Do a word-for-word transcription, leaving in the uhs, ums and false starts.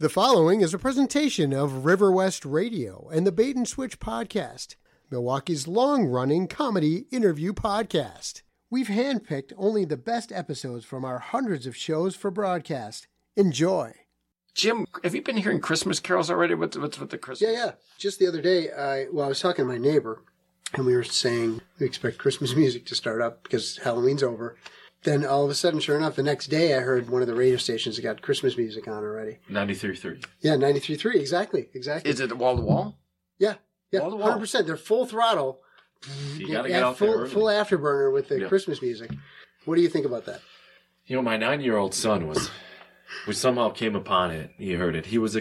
The following is a presentation of River West Radio and the Bait and Switch Podcast, Milwaukee's long-running comedy interview podcast. We've handpicked only the best episodes from our hundreds of shows for broadcast. Enjoy. Jim, have you been hearing Christmas carols already? What's, what's with the Christmas? Yeah, yeah. Just the other day, I, well, I was talking to my neighbor, and we were saying we expect Christmas music to start up because Halloween's over. Then all of a sudden, sure enough, the next day I heard one of the radio stations that got Christmas music on already. ninety-three point three. Yeah, ninety-three point three. Exactly, exactly. Is it wall-to-wall? Yeah, yeah, Wall to wall. one hundred percent. They're full throttle. You got to Yeah, get out full, there early. full afterburner with the Yeah. Christmas music. What do you think about that? You know, my nine-year-old son was, we somehow came upon it. He heard it. He was